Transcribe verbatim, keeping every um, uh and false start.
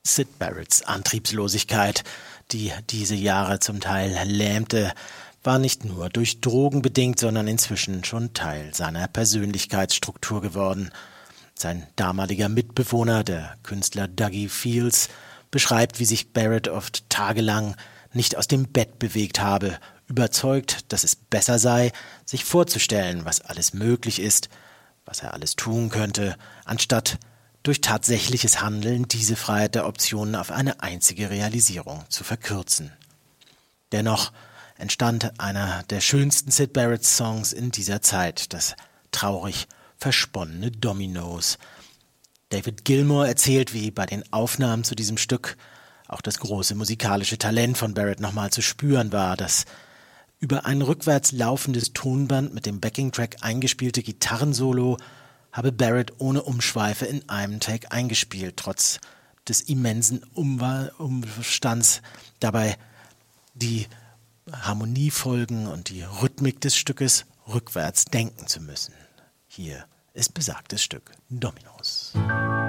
Syd Barretts Antriebslosigkeit, die diese Jahre zum Teil lähmte, war nicht nur durch Drogen bedingt, sondern inzwischen schon Teil seiner Persönlichkeitsstruktur geworden. Sein damaliger Mitbewohner, der Künstler Dougie Fields, beschreibt, wie sich Barrett oft tagelang nicht aus dem Bett bewegt habe, überzeugt, dass es besser sei, sich vorzustellen, was alles möglich ist, was er alles tun könnte, anstatt durch tatsächliches Handeln diese Freiheit der Optionen auf eine einzige Realisierung zu verkürzen. Dennoch entstand einer der schönsten Syd Barrett-Songs in dieser Zeit, das traurig versponnene Dominoes. David Gilmour erzählt, wie bei den Aufnahmen zu diesem Stück auch das große musikalische Talent von Barrett nochmal zu spüren war. Das über ein rückwärts laufendes Tonband mit dem Backing-Track eingespielte Gitarrensolo habe Barrett ohne Umschweife in einem Take eingespielt, trotz des immensen Umwa- Umstands, dabei die Harmoniefolgen und die Rhythmik des Stückes rückwärts denken zu müssen. Hier ist besagtes Stück Dominoes.